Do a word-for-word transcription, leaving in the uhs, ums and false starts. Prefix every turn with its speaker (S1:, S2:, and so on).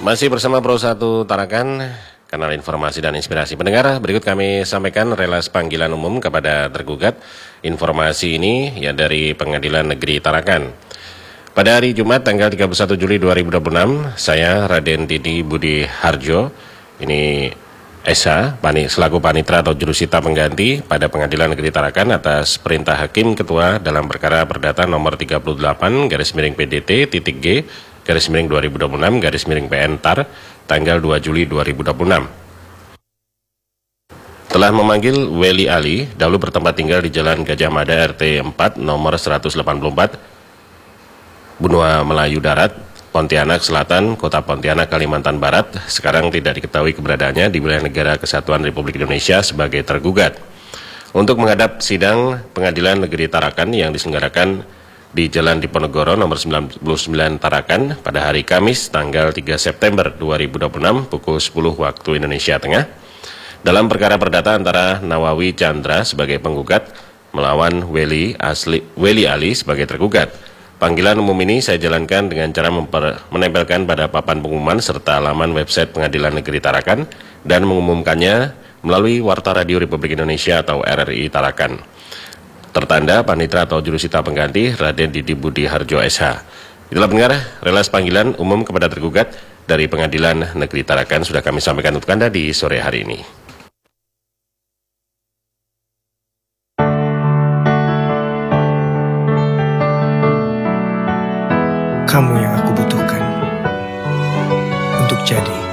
S1: Masih bersama Pro satu Tarakan, kanal informasi dan inspirasi pendengar. Berikut kami sampaikan relas panggilan umum kepada tergugat. Informasi ini ya dari Pengadilan Negeri Tarakan. Pada hari Jumat tanggal tiga puluh satu Juli dua ribu dua puluh enam, saya Raden Didi Budi Harjo, ini Esa, pani, selaku panitra atau jurusita pengganti pada Pengadilan Negeri Tarakan atas perintah Hakim Ketua dalam perkara perdata nomor tiga puluh delapan garis miring P D T titik G garis miring dua ribu dua puluh enam garis miring P N T A R tanggal dua Juli dua ribu dua puluh enam. Telah memanggil Weli Ali, dahulu bertempat tinggal di Jalan Gajah Mada R T empat nomor seratus delapan puluh empat Benua Melayu Darat, Pontianak Selatan, Kota Pontianak, Kalimantan Barat. Sekarang tidak diketahui keberadaannya di wilayah negara Kesatuan Republik Indonesia sebagai tergugat. Untuk menghadap sidang Pengadilan Negeri Tarakan yang diselenggarakan di Jalan Diponegoro nomor sembilan puluh sembilan Tarakan pada hari Kamis tanggal tiga September dua ribu dua puluh enam pukul sepuluh waktu Indonesia Tengah dalam perkara perdata antara Nawawi Chandra sebagai penggugat melawan Weli, Asli, Weli Ali sebagai tergugat. Panggilan umum ini saya jalankan dengan cara memper, menempelkan pada papan pengumuman serta laman website Pengadilan Negeri Tarakan dan mengumumkannya melalui Warta Radio Republik Indonesia atau R R I Tarakan. Tertanda panitra atau jurusita pengganti Raden Didi Budi Harjo S H. Itulah pendengar, relas panggilan umum kepada tergugat dari Pengadilan Negeri Tarakan sudah kami sampaikan untuk Anda di sore hari ini.
S2: Kamu yang aku butuhkan untuk jadi